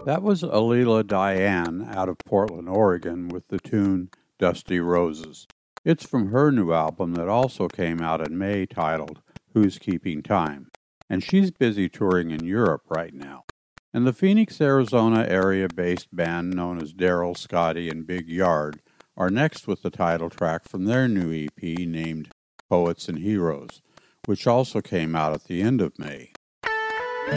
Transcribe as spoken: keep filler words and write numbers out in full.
That was Alila Diane out of Portland, Oregon with the tune Dusty Roses. It's from her new album that also came out in May titled Who's Keeping Time? And she's busy touring in Europe right now. And the Phoenix, Arizona area-based band known as Daryl, Scotty, and Big Yard are next with the title track from their new E P named Poets and Heroes, which also came out at the end of May.